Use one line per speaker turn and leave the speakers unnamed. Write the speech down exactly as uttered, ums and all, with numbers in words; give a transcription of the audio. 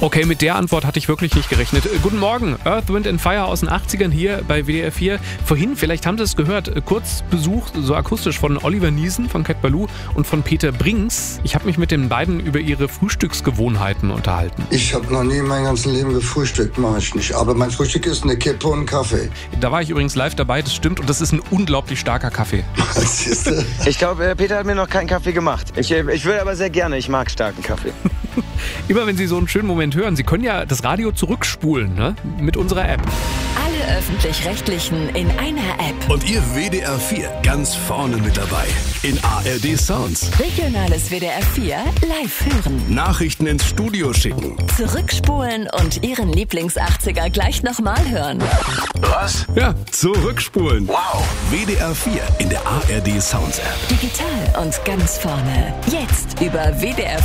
Okay, mit der Antwort hatte ich wirklich nicht gerechnet. Äh, Guten Morgen, Earth, Wind and Fire aus den achtzigern hier bei W D R vier. Vorhin, vielleicht haben Sie es gehört, äh, kurz Besuch, so akustisch von Oliver Niesen von Cat Ballou und von Peter Brinks. Ich habe mich mit den beiden über ihre Frühstücksgewohnheiten unterhalten.
Ich habe noch nie in meinem ganzen Leben gefrühstückt, mache ich nicht. Aber mein Frühstück ist eine Kippe und ein Kaffee.
Da war ich übrigens live dabei, das stimmt, und das ist ein unglaublich starker Kaffee.
Siehste?
Ich glaube, äh, Peter hat mir noch keinen Kaffee gemacht. Ich, äh, ich will aber sehr gerne, ich mag starken Kaffee.
Immer wenn Sie so einen schönen Moment hören, Sie können ja das Radio zurückspulen, ne? Mit unserer App.
Alle Öffentlich-Rechtlichen in einer App.
Und Ihr W D R vier ganz vorne mit dabei. In A R D Sounds.
Regionales W D R vier live hören.
Nachrichten ins Studio schicken.
Zurückspulen und Ihren Lieblings-achtziger gleich nochmal hören.
Was? Ja, zurückspulen. Wow. W D R vier in der A R D Sounds App.
Digital und ganz vorne. Jetzt über W D R